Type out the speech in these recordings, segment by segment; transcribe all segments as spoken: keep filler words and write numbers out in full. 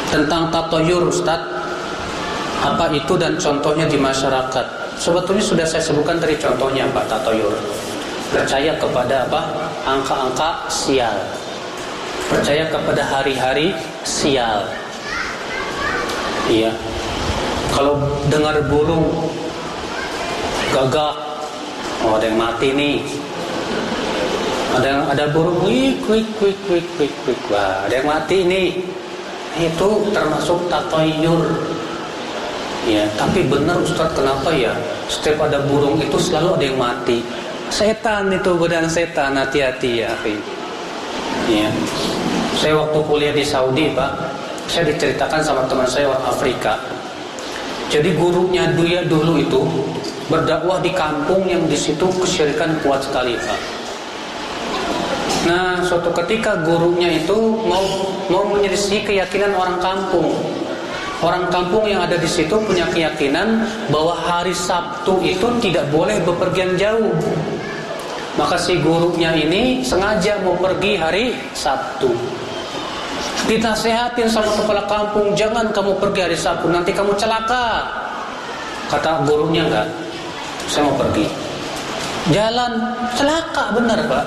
tentang tatoyur, Ustaz. Apa itu dan contohnya di masyarakat? Sebetulnya sudah saya sebutkan dari contohnya, Pak. Tatoyur, percaya kepada apa? Angka-angka sial, percaya kepada hari-hari sial. Iya. Kalau dengar burung gagak, oh ada yang mati nih. Ada yang ada burung wik wik wik wik wik wik, wah ada yang mati nih. Itu termasuk tatoyur. Ya, tapi benar Ustaz, kenapa ya setiap ada burung itu selalu ada yang mati? Setan itu, godaan setan, hati-hati ya. Ya. Saya waktu kuliah di Saudi, Pak, saya diceritakan sama teman saya orang Afrika. Jadi gurunya dia dulu itu berdakwah di kampung yang di situ kesyirikan kuat sekali, Pak. Nah, suatu ketika gurunya itu mau mau menyelisih keyakinan orang kampung. Orang kampung yang ada di situ punya keyakinan bahwa hari Sabtu itu tidak boleh bepergian jauh. Maka si gurunya ini sengaja mau pergi hari Sabtu. Dinasehatin sama kepala kampung, jangan kamu pergi hari Sabtu, nanti kamu celaka. Kata gurunya, enggak, saya mau pergi. Jalan celaka, benar Pak.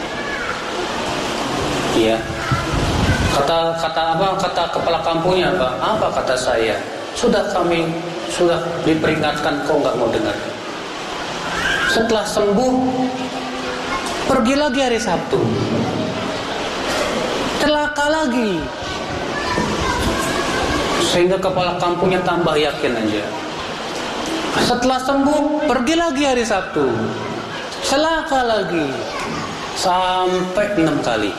Iya. Kata kata apa? Kata kepala kampungnya, Pak. Apa kata saya? Sudah kami sudah diperingatkan, kok nggak mau dengar. Setelah sembuh, pergi lagi hari Sabtu. Celaka lagi. Sehingga kepala kampungnya tambah yakin aja. Setelah sembuh, pergi lagi hari Sabtu. Celaka lagi. Sampai enam kali.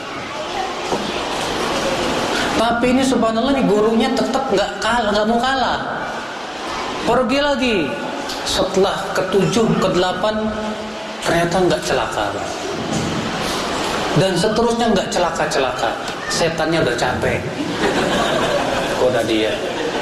Tapi ini subhanallah nih gurunya tetap nggak kalah, nggak mau kalah. Pergi lagi. Setelah ketujuh, kedelapan, ternyata nggak celaka, Pak. Dan seterusnya nggak celaka-celaka. Setannya udah capek. Goda dia.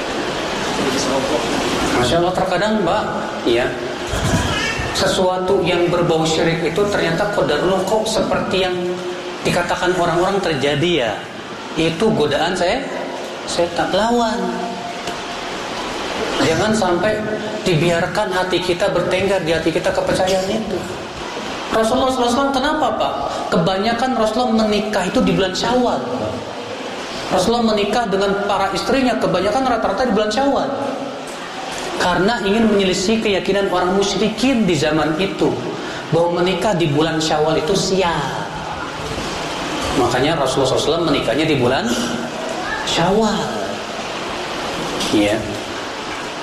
Masya Allah, terkadang Mbak, ya, sesuatu yang berbau syirik itu ternyata qadarullah kok seperti yang dikatakan orang-orang terjadi ya. Itu godaan saya setan, lawan. Jangan sampai dibiarkan hati kita bertengkar di hati kita kepercayaan itu. Rasulullah shallallahu alaihi wasallam kenapa Pak? Kebanyakan Rasulullah menikah itu di bulan Syawal. Rasulullah menikah dengan para istrinya kebanyakan rata-rata di bulan Syawal. Karena ingin menyelisih keyakinan orang musyrikin di zaman itu bahwa menikah di bulan Syawal itu sial. Makanya Rasulullah shallallahu alaihi wasallam menikahnya di bulan Syawal. Iya.